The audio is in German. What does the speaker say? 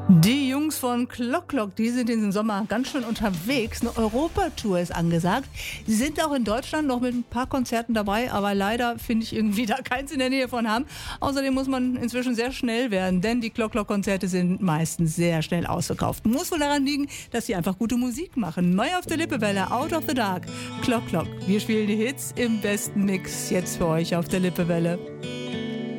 Die Jungs von Clock Clock, die sind diesen Sommer ganz schön unterwegs. Eine Europatour ist angesagt. Sie sind auch in Deutschland noch mit ein paar Konzerten dabei, aber leider finde ich irgendwie da keins in der Nähe von haben. Außerdem muss man inzwischen sehr schnell werden, denn die Clock Clock Konzerte sind meistens sehr schnell ausverkauft. Muss wohl daran liegen, dass sie einfach gute Musik machen. Neu auf der Lippewelle, Out of the Dark, Clock Clock. Wir spielen die Hits im besten Mix jetzt für euch auf der Lippewelle.